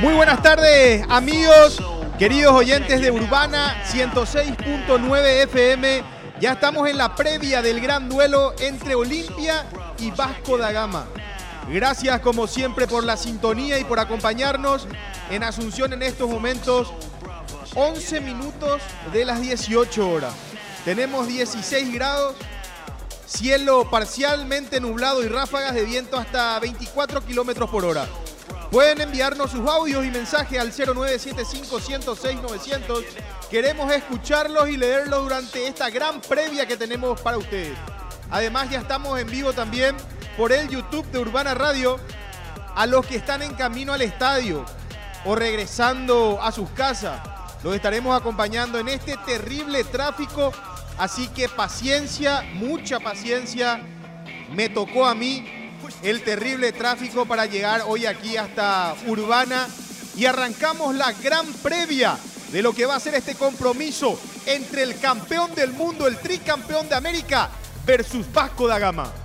Muy buenas tardes, amigos, queridos oyentes de Urbana 106.9 FM. Ya estamos en la previa del gran duelo entre Olimpia y Vasco da Gama. Gracias, como siempre, por la sintonía y por acompañarnos en Asunción en estos momentos. 11 minutos de las 18 horas. Tenemos 16 grados, cielo parcialmente nublado y ráfagas de viento hasta 24 kilómetros por hora. Pueden enviarnos sus audios y mensajes al 0975-106-900. Queremos escucharlos y leerlos durante esta gran previa que tenemos para ustedes. Además, ya estamos en vivo también por el YouTube de Urbana Radio. A los que están en camino al estadio o regresando a sus casas, los estaremos acompañando en este terrible tráfico. Así que paciencia, mucha paciencia. Me tocó a mí el terrible tráfico para llegar hoy aquí hasta Urbana. Y arrancamos la gran previa de lo que va a ser este compromiso entre el campeón del mundo, el tricampeón de América, versus Vasco da Gama.